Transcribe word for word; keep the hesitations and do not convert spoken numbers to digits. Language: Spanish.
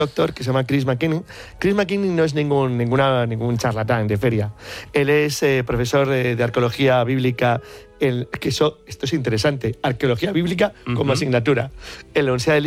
doctor que se llama Chris McKinney. Chris McKinney no es ningún, ninguna, ningún charlatán de feria. Él es eh, profesor de, de arqueología bíblica, el, que eso, esto es interesante, arqueología bíblica como uh-huh. asignatura en la Universidad de